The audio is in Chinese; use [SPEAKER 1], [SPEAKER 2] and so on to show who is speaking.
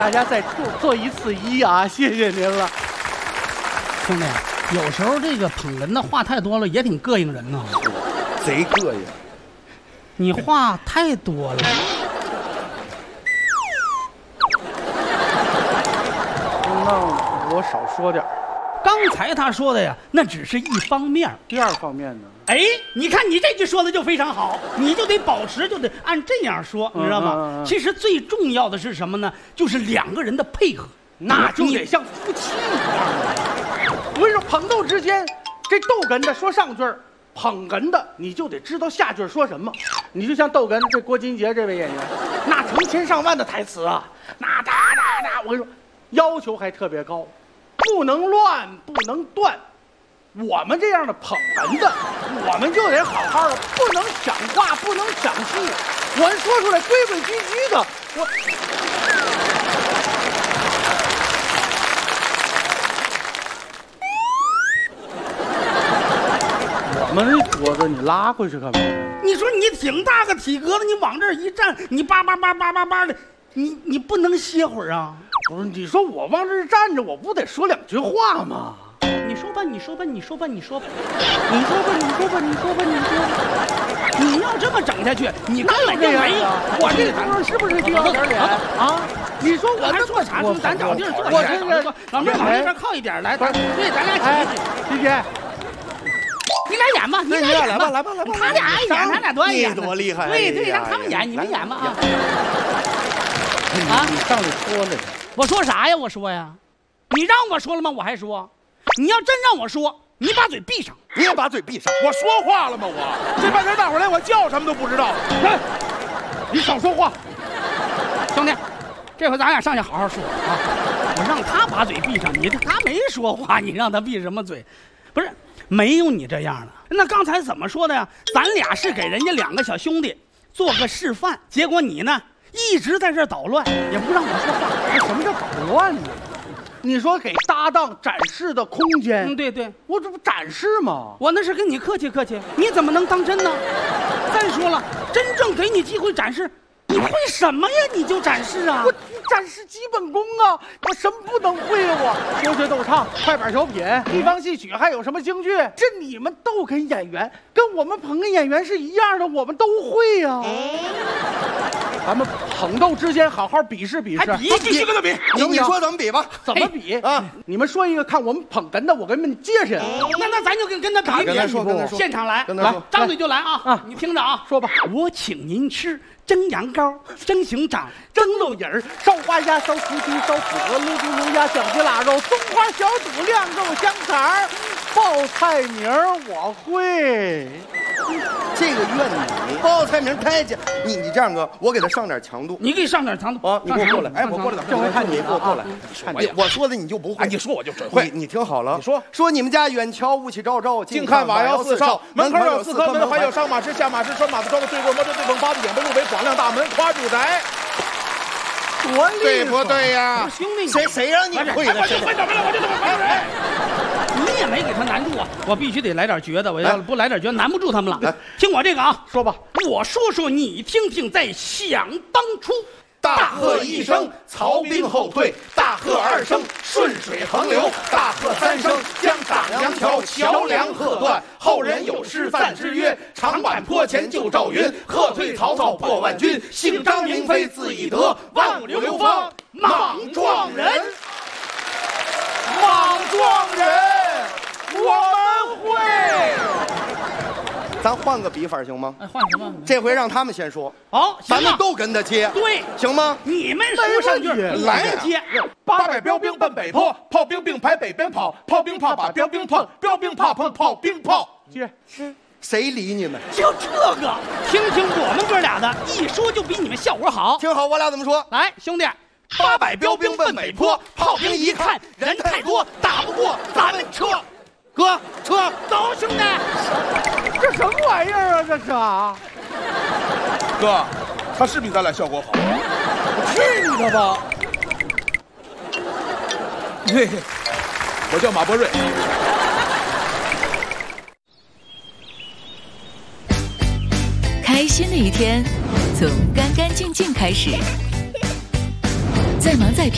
[SPEAKER 1] 大家再做一次揖啊！谢谢您了，
[SPEAKER 2] 兄弟。有时候这个捧哏的话太多了，也挺膈应人呐。
[SPEAKER 3] 贼膈应。
[SPEAKER 2] 你话太多了。
[SPEAKER 1] 那我少说点。
[SPEAKER 2] 刚才他说的呀，那只是一方面。
[SPEAKER 1] 第二方面呢？
[SPEAKER 2] 哎，你看你这句说的就非常好，你就得保持，就得按这样说，你知道吗？其实最重要的是什么呢？就是两个人的配合，
[SPEAKER 1] 那就得像夫妻一样。我跟你说，捧逗之间，这逗哏的说上句儿，捧哏的你就得知道下句说什么。你就像逗哏这郭金杰这位演员，那成千上万的台词啊，那哒，我跟你说，要求还特别高，不能乱，不能断。我们这样的捧哏的，我们就得好好的，不能想话，不能想戏，我说出来规规矩矩的。我们这桌子你拉回去干嘛？
[SPEAKER 2] 你说你挺大个体格子，你往这儿一站，你叭叭的，你不能歇会儿啊？
[SPEAKER 1] 不是，你说我往这儿站着，我不得说两句话吗？
[SPEAKER 2] 你说吧。你要这么整下去，你根本就没。
[SPEAKER 1] 我这桌是不是就要点脸啊？你说我还说啥？咱找地儿坐下。
[SPEAKER 2] 老妹儿往这边靠一点来，对，咱俩挤。
[SPEAKER 1] 姐姐。
[SPEAKER 2] 你俩演吧，
[SPEAKER 3] 你俩来吧，
[SPEAKER 2] 他俩爱演，咱俩多爱演，
[SPEAKER 3] 多厉害！
[SPEAKER 2] 对，让他们演，你们演吧啊！
[SPEAKER 1] 你上来说了，
[SPEAKER 2] 我说啥呀？我说呀，你让我说了吗？我还说，你要真让我说，你把嘴闭上。
[SPEAKER 3] 你也把嘴闭上。
[SPEAKER 4] 我说话了吗？我这半天大伙儿连我叫什么都不知道。
[SPEAKER 1] 你少说话，
[SPEAKER 2] 兄弟，这回咱俩上去好好说啊！我让他把嘴闭上，他没说话，你让他闭什么嘴？不是。没有你这样的。那刚才怎么说的呀？咱俩是给人家两个小兄弟做个示范，结果你呢一直在这捣乱，也不让我说话。
[SPEAKER 1] 什么叫捣乱呢？你说给搭档展示的空间，
[SPEAKER 2] 对，
[SPEAKER 1] 我这不展示吗？
[SPEAKER 2] 我那是跟你客气客气，你怎么能当真呢？再说了，真正给你机会展示，你会什么呀？你就展示啊！
[SPEAKER 1] 我展示基本功啊！我什么不能会啊？我说学逗唱、快板小品、地方戏曲，还有什么京剧？这你们逗哏演员跟我们捧哏演员是一样的，我们都会呀。咱们捧逗之间好好比试比试，
[SPEAKER 4] 必须跟他比。
[SPEAKER 3] 你说怎么比吧？
[SPEAKER 1] 怎么比啊？你们说一个，看我们捧哏的，我给你们介绍。
[SPEAKER 2] 那咱就跟他比。
[SPEAKER 3] 跟他说，
[SPEAKER 2] 现场来，
[SPEAKER 3] 来，
[SPEAKER 2] 张嘴就来啊！你听着啊，
[SPEAKER 1] 说吧。
[SPEAKER 2] 我请您吃蒸羊羔、蒸熊掌、
[SPEAKER 1] 蒸鹿眼儿、烧花鸭、烧雏鸡、烧子鹅、卤猪油鸭、小鸡腊肉、松花小肚、晾肉香肠儿。报菜名我会，
[SPEAKER 3] 这个怨你。报菜名太简，你这样哥，我给他上点强度。
[SPEAKER 2] 你给上点强度
[SPEAKER 3] 啊！你给我过来，哎，我过来，
[SPEAKER 1] 这回看你
[SPEAKER 3] 给我过来。我说的你就不会，
[SPEAKER 4] 你说我就准会。
[SPEAKER 3] 你听好了，
[SPEAKER 4] 你说
[SPEAKER 3] 你们家远瞧雾气昭昭，
[SPEAKER 4] 近看瓦窑四少，门口有4颗门，还有上马石、下马石、拴马子桩的对过摩托对碰八字眼背路北广亮大门夸住宅。
[SPEAKER 1] 多厉害，
[SPEAKER 4] 对不对呀？
[SPEAKER 2] 兄弟，
[SPEAKER 3] 谁让你会的？
[SPEAKER 4] 我就会怎么了？我就怎么会。
[SPEAKER 2] 你也没给他难住啊！我必须得来点绝的，我要不来点绝，难不住他们了。听我这个啊，
[SPEAKER 1] 说吧，
[SPEAKER 2] 我说你听听，在想当初。
[SPEAKER 4] 大喝一声，曹兵后退；大喝二声，顺水横流；大喝三声，将打阳桥桥梁喝断。后人有诗赞之曰：长坂坡前救赵云，喝退曹操破万军。姓张名飞字翼德，万物流芳莽撞人。莽撞人，我们会。
[SPEAKER 3] 咱换个比法行吗？
[SPEAKER 2] 哎，换什么？
[SPEAKER 3] 这回让他们先说。
[SPEAKER 2] 好，
[SPEAKER 3] 咱们都跟他接。
[SPEAKER 2] 对，
[SPEAKER 3] 行吗？
[SPEAKER 2] 你们说上句，
[SPEAKER 3] 来
[SPEAKER 2] 接。
[SPEAKER 4] 800标兵奔北坡，炮兵并排北边跑，炮兵怕把标兵碰，标兵怕碰炮兵炮。
[SPEAKER 1] 接。
[SPEAKER 3] 谁理你们？
[SPEAKER 2] 就这个，听听我们哥俩的，一说就比你们效果好。
[SPEAKER 3] 听好，我俩怎么说？
[SPEAKER 2] 来，兄弟
[SPEAKER 4] ，800标兵奔北坡，炮兵一看人太多，打不过咱们撤。
[SPEAKER 2] 哥，撤，走，兄弟！
[SPEAKER 1] 这什么玩意儿啊？这是
[SPEAKER 4] 哥，他是比咱俩效果好。
[SPEAKER 1] 我去你的吧！
[SPEAKER 4] 嘿嘿，我叫马伯瑞。
[SPEAKER 5] 开心的一天从干干净净开始，再忙再拼